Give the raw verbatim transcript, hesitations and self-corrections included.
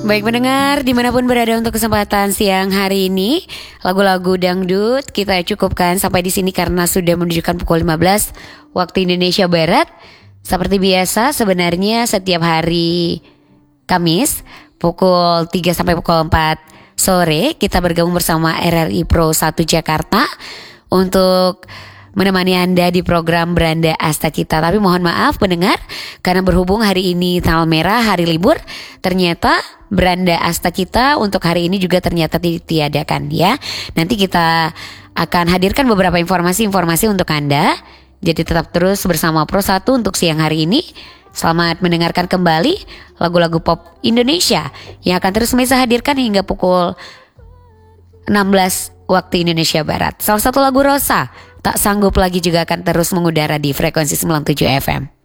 Baik pendengar, dimanapun berada untuk kesempatan siang hari ini, lagu-lagu dangdut kita cukupkan sampai di sini karena sudah menunjukkan pukul lima belas waktu Indonesia Barat. Seperti biasa, sebenarnya setiap hari Kamis pukul tiga sampai pukul empat sore kita bergabung bersama R R I Pro satu Jakarta untuk menemani Anda di program Beranda Asta Kita. Tapi mohon maaf pendengar, karena berhubung hari ini tanggal merah, hari libur, ternyata Beranda Asta Kita untuk hari ini juga ternyata ditiadakan ya. Nanti kita akan hadirkan beberapa informasi-informasi untuk Anda. Jadi tetap terus bersama Pro satu untuk siang hari ini. Selamat mendengarkan kembali lagu-lagu pop Indonesia yang akan terus Mesa hadirkan hingga pukul enam belas waktu Indonesia Barat. Salah satu lagu Rosa, Tak Sanggup Lagi, juga akan terus mengudara di frekuensi sembilan puluh tujuh F M.